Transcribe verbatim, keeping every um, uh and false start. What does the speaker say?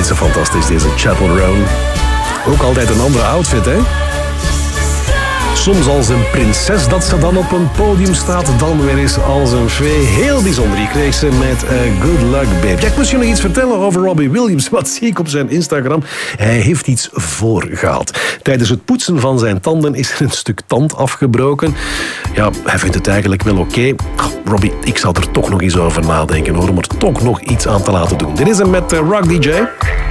vind ze fantastisch, deze Chapel Roan. Ook altijd een andere outfit, hè? Soms als een prinses dat ze dan op een podium staat, dan weer eens als een fee. Heel bijzonder. Hier kreeg ze met uh, Good Luck Babe. Ja, ik moest je nog iets vertellen over Robbie Williams. Wat zie ik op zijn Instagram? Hij heeft iets voorgehaald. Tijdens het poetsen van zijn tanden is er een stuk tand afgebroken. Ja, hij vindt het eigenlijk wel oké. Okay. Robbie, ik zou er toch nog eens over nadenken hoor, om er toch nog iets aan te laten doen. Dit is hem met uh, Rock D J.